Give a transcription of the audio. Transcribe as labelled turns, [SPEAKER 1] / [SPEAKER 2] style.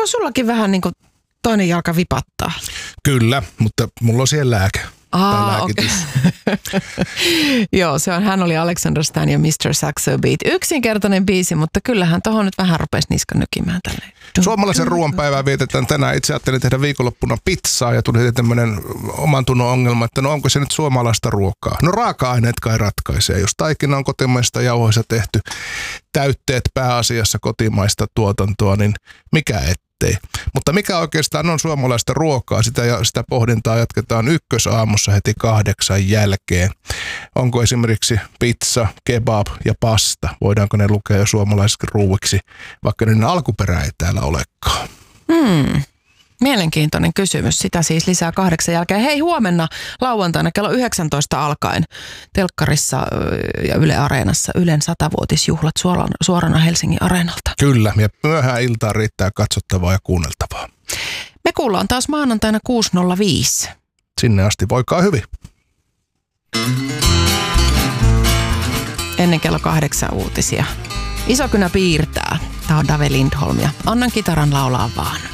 [SPEAKER 1] alkoi sullakin vähän niin kuin toinen jalka vipattaa?
[SPEAKER 2] Kyllä, mutta mulla on siellä lääke.
[SPEAKER 1] Okay. Joo, hän oli Alexander Stan ja Mr. Saxo Beat. Yksinkertainen biisi, mutta kyllähän tohon nyt vähän rupesi niska nykimään tälleen.
[SPEAKER 2] Suomalaisen ruoanpäivää vietetään tänään. Itse ajattelin tehdä viikonloppuna pizzaa ja tuli tämmöinen oman tunnon ongelma, että no onko se nyt suomalaista ruokaa? No raaka-aineet kai ratkaisee. Jos taikina on kotimaista jauhoista tehty, täytteet pääasiassa kotimaista tuotantoa, niin mikä ettei. Mutta mikä oikeastaan on suomalaista ruokaa, sitä pohdintaa jatketaan ykkösaamussa heti 8 jälkeen. Onko esimerkiksi pizza, kebab ja pasta? Voidaanko ne lukea jo suomalaisiksi ruuiksi, vaikka niiden alkuperä ei täällä olekaan?
[SPEAKER 1] Mielenkiintoinen kysymys. Sitä siis lisää 8 jälkeen. Hei, huomenna lauantaina kello 19 alkaen telkkarissa ja Yle Areenassa Ylen 100-vuotisjuhlat suorana Helsingin Areenalta.
[SPEAKER 2] Kyllä, ja myöhään iltaan riittää katsottavaa ja kuunneltavaa.
[SPEAKER 1] Me kuullaan taas maanantaina 6.05.
[SPEAKER 2] Sinne asti voikaa hyvin.
[SPEAKER 1] Ennen kello 8 uutisia. Iso kynä piirtää. Tämä on Dave Lindholm ja annan kitaran laulaa vaan.